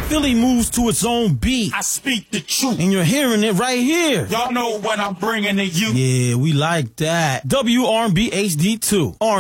Philly moves to its own beat. I speak the truth. And you're hearing it right here. Y'all know what I'm bringing to you. Yeah, we like that. WRB HD2.